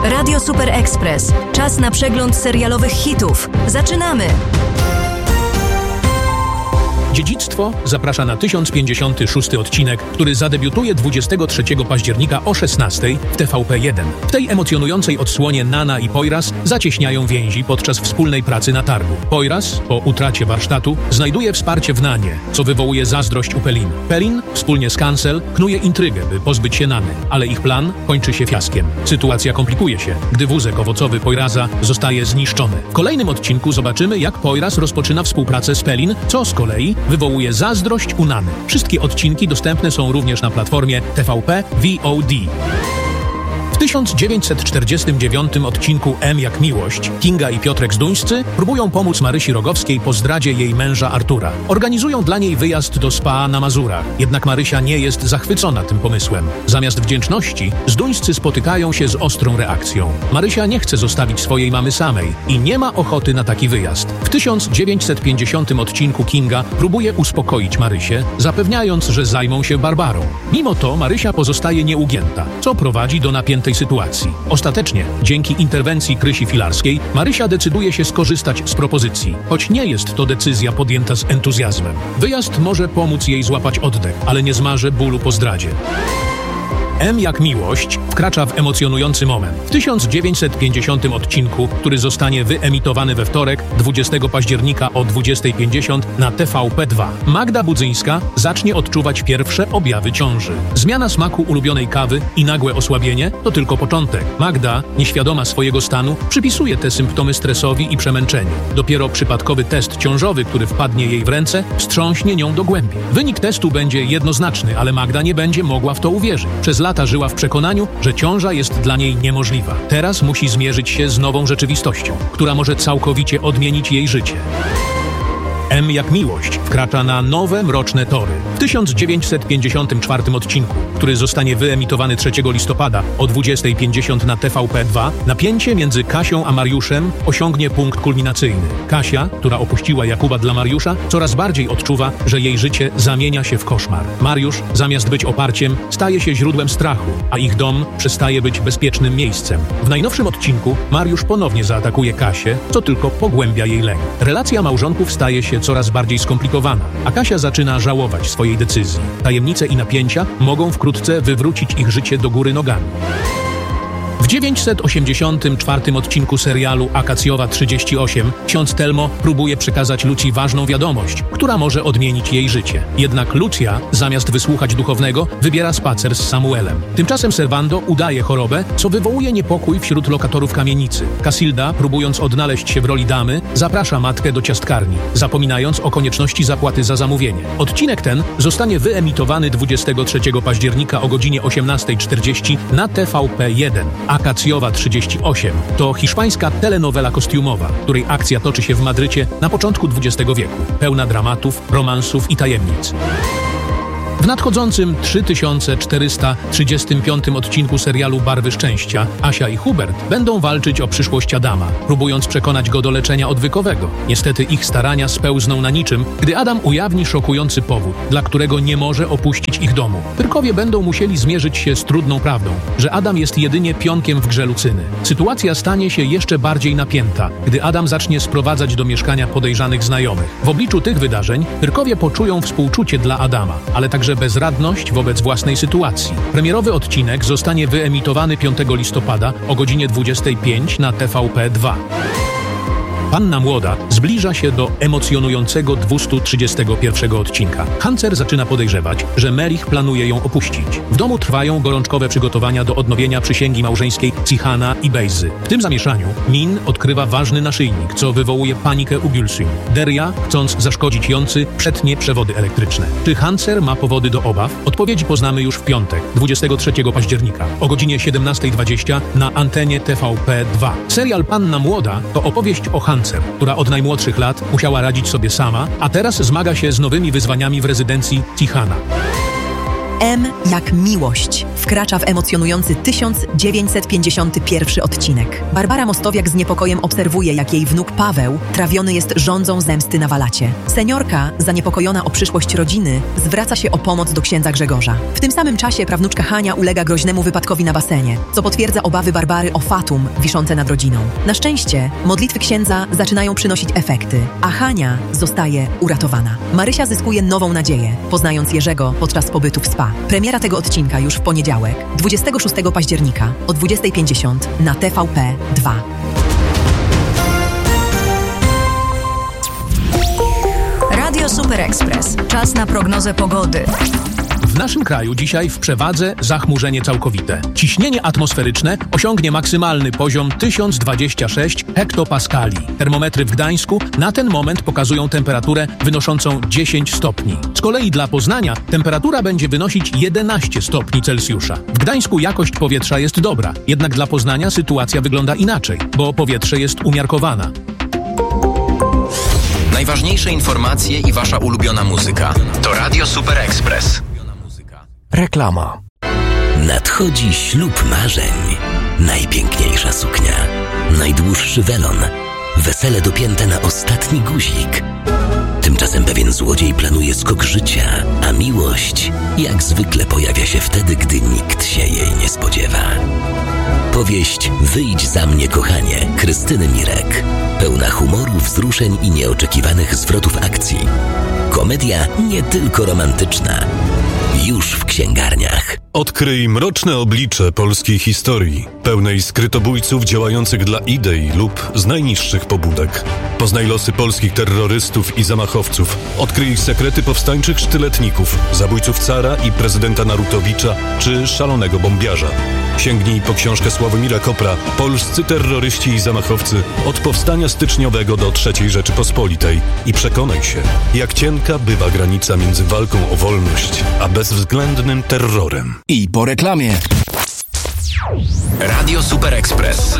Radio Super Express. Czas na przegląd serialowych hitów. Zaczynamy! Dziedzictwo zaprasza na 1056 odcinek, który zadebiutuje 23 października o 16 w TVP1. W tej emocjonującej odsłonie Nana i Poyraz zacieśniają więzi podczas wspólnej pracy na targu. Poyraz, po utracie warsztatu, znajduje wsparcie w Nanie, co wywołuje zazdrość u Pelin. Pelin, wspólnie z Cancel, knuje intrygę, by pozbyć się Nany, ale ich plan kończy się fiaskiem. Sytuacja komplikuje się, gdy wózek owocowy Poyraza zostaje zniszczony. W kolejnym odcinku zobaczymy, jak Poyraz rozpoczyna współpracę z Pelin, co z kolei wywołuje zazdrość u Nany. Wszystkie odcinki dostępne są również na platformie TVP VOD. W 1949 odcinku M jak miłość Kinga i Piotrek Zduńscy próbują pomóc Marysi Rogowskiej po zdradzie jej męża Artura. Organizują dla niej wyjazd do spa na Mazurach, jednak Marysia nie jest zachwycona tym pomysłem. Zamiast wdzięczności Zduńscy spotykają się z ostrą reakcją. Marysia nie chce zostawić swojej mamy samej i nie ma ochoty na taki wyjazd. W 1950 odcinku Kinga próbuje uspokoić Marysię, zapewniając, że zajmą się Barbarą. Mimo to Marysia pozostaje nieugięta, co prowadzi do napiętej sytuacji. Ostatecznie, dzięki interwencji Krysi Filarskiej, Marysia decyduje się skorzystać z propozycji, choć nie jest to decyzja podjęta z entuzjazmem. Wyjazd może pomóc jej złapać oddech, ale nie zmaże bólu po zdradzie. M jak miłość wkracza w emocjonujący moment. W 1950 odcinku, który zostanie wyemitowany we wtorek, 20 października o 20:50 na TVP2, Magda Budzyńska zacznie odczuwać pierwsze objawy ciąży. Zmiana smaku ulubionej kawy i nagłe osłabienie to tylko początek. Magda, nieświadoma swojego stanu, przypisuje te symptomy stresowi i przemęczeniu. Dopiero przypadkowy test ciążowy, który wpadnie jej w ręce, wstrząśnie nią do głębi. Wynik testu będzie jednoznaczny, ale Magda nie będzie mogła w to uwierzyć. Przez lata żyła w przekonaniu, że ciąża jest dla niej niemożliwa. Teraz musi zmierzyć się z nową rzeczywistością, która może całkowicie odmienić jej życie. M jak miłość wkracza na nowe, mroczne tory. W 1954 odcinku, który zostanie wyemitowany 3 listopada o 20:50 na TVP2, napięcie między Kasią a Mariuszem osiągnie punkt kulminacyjny. Kasia, która opuściła Jakuba dla Mariusza, coraz bardziej odczuwa, że jej życie zamienia się w koszmar. Mariusz, zamiast być oparciem, staje się źródłem strachu, a ich dom przestaje być bezpiecznym miejscem. W najnowszym odcinku Mariusz ponownie zaatakuje Kasię, co tylko pogłębia jej lęk. Relacja małżonków staje się coraz bardziej skomplikowana, a Kasia zaczyna żałować swojej decyzji. Tajemnice i napięcia mogą wkrótce wywrócić ich życie do góry nogami. W 984 odcinku serialu Akacjowa 38 ksiądz Telmo próbuje przekazać Lucji ważną wiadomość, która może odmienić jej życie. Jednak Lucja, zamiast wysłuchać duchownego, wybiera spacer z Samuelem. Tymczasem Servando udaje chorobę, co wywołuje niepokój wśród lokatorów kamienicy. Casilda, próbując odnaleźć się w roli damy, zaprasza matkę do ciastkarni, zapominając o konieczności zapłaty za zamówienie. Odcinek ten zostanie wyemitowany 23 października o godzinie 18:40 na TVP1. Akacjowa 38 to hiszpańska telenowela kostiumowa, której akcja toczy się w Madrycie na początku XX wieku, pełna dramatów, romansów i tajemnic. W nadchodzącym 3435 odcinku serialu Barwy Szczęścia Asia i Hubert będą walczyć o przyszłość Adama, próbując przekonać go do leczenia odwykowego. Niestety ich starania spełzną na niczym, gdy Adam ujawni szokujący powód, dla którego nie może opuścić ich domu. Pyrkowie będą musieli zmierzyć się z trudną prawdą, że Adam jest jedynie pionkiem w grze Lucyny. Sytuacja stanie się jeszcze bardziej napięta, gdy Adam zacznie sprowadzać do mieszkania podejrzanych znajomych. W obliczu tych wydarzeń Pyrkowie poczują współczucie dla Adama, ale także bezradność wobec własnej sytuacji. Premierowy odcinek zostanie wyemitowany 5 listopada o godzinie 25 na TVP2. Panna Młoda zbliża się do emocjonującego 231 odcinka. Hancer zaczyna podejrzewać, że Merich planuje ją opuścić. W domu trwają gorączkowe przygotowania do odnowienia przysięgi małżeńskiej Cihana i Bejzy. W tym zamieszaniu Min odkrywa ważny naszyjnik, co wywołuje panikę u Gülsüm. Deria, chcąc zaszkodzić Joncy, przetnie przewody elektryczne. Czy Hancer ma powody do obaw? Odpowiedzi poznamy już w piątek, 23 października o godzinie 17:20 na antenie TVP2. Serial Panna Młoda to opowieść o Hancer, która od najmłodszych lat musiała radzić sobie sama, a teraz zmaga się z nowymi wyzwaniami w rezydencji Cihana. M jak miłość wkracza w emocjonujący 1951 odcinek. Barbara Mostowiak z niepokojem obserwuje, jak jej wnuk Paweł trawiony jest żądzą zemsty na Walacie. Seniorka, zaniepokojona o przyszłość rodziny, zwraca się o pomoc do księdza Grzegorza. W tym samym czasie prawnuczka Hania ulega groźnemu wypadkowi na basenie, co potwierdza obawy Barbary o fatum wiszące nad rodziną. Na szczęście modlitwy księdza zaczynają przynosić efekty, a Hania zostaje uratowana. Marysia zyskuje nową nadzieję, poznając Jerzego podczas pobytu w spa. Premiera tego odcinka już w poniedziałek, 26 października o 20:50 na TVP 2. Radio Super Express. Czas na prognozę pogody. W naszym kraju dzisiaj w przewadze zachmurzenie całkowite. Ciśnienie atmosferyczne osiągnie maksymalny poziom 1026 hektopaskali. Termometry w Gdańsku na ten moment pokazują temperaturę wynoszącą 10 stopni. Z kolei dla Poznania temperatura będzie wynosić 11 stopni Celsjusza. W Gdańsku jakość powietrza jest dobra, jednak dla Poznania sytuacja wygląda inaczej, bo powietrze jest umiarkowana. Najważniejsze informacje i wasza ulubiona muzyka to Radio Super Express. Reklama. Nadchodzi ślub marzeń. Najpiękniejsza suknia, najdłuższy welon, wesele dopięte na ostatni guzik. Tymczasem pewien złodziej planuje skok życia, a miłość jak zwykle pojawia się wtedy, gdy nikt się jej nie spodziewa. Powieść Wyjdź za mnie, kochanie, Krystyny Mirek. Pełna humoru, wzruszeń i nieoczekiwanych zwrotów akcji. Komedia nie tylko romantyczna. Już w księgarniach. Odkryj mroczne oblicze polskiej historii, pełnej skrytobójców działających dla idei lub z najniższych pobudek. Poznaj losy polskich terrorystów i zamachowców. Odkryj ich sekrety powstańczych sztyletników, zabójców cara i prezydenta Narutowicza czy szalonego bombiarza. Sięgnij po książkę Sławomira Kopra Polscy terroryści i zamachowcy od powstania styczniowego do III Rzeczypospolitej i przekonaj się, jak cienka bywa granica między walką o wolność a bezwzględnym terrorem. I po reklamie. Radio Super Express.